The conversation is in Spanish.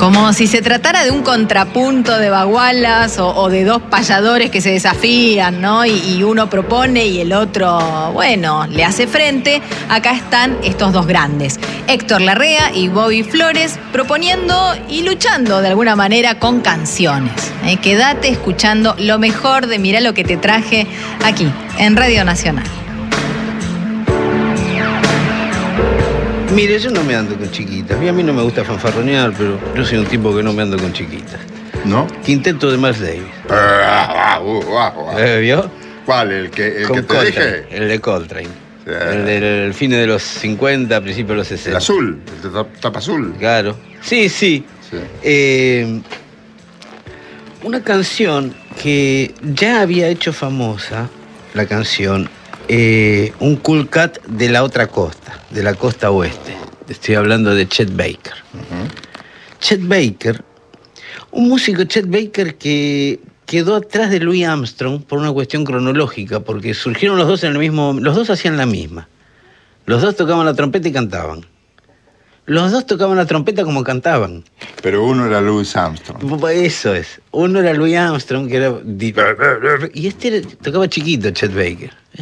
Como si se tratara de un contrapunto de bagualas o de dos payadores que se desafían, ¿no? Y uno propone y el otro, bueno, le hace frente. Acá están estos dos grandes, Héctor Larrea y Bobby Flores, proponiendo y luchando de alguna manera con canciones. Quédate escuchando lo mejor de Mirá lo que te traje aquí, en Radio Nacional. Mire, yo no me ando con chiquitas. A mí no me gusta fanfarronear, pero yo soy un tipo que no me ando con chiquitas. ¿No? Quinteto de Miles Davis. ¿Vio? ¿Cuál? ¿El que te Coltrane, dije? el de Coltrane. Sí. El del fines de los 50, principios de los 60. El azul, el de tapa azul. Claro. Sí. Una canción que ya había hecho famosa, la canción, un Cool Cat de la otra costa, de la costa oeste. Estoy hablando de Chet Baker. Chet Baker, un músico Chet Baker que quedó atrás de Louis Armstrong por una cuestión cronológica, porque surgieron los dos en el mismo... Los dos hacían la misma. Los dos tocaban la trompeta y cantaban. Los dos tocaban la trompeta como cantaban. Pero uno era Louis Armstrong. Eso es. Uno era Louis Armstrong, que era... Y tocaba chiquito, Chet Baker.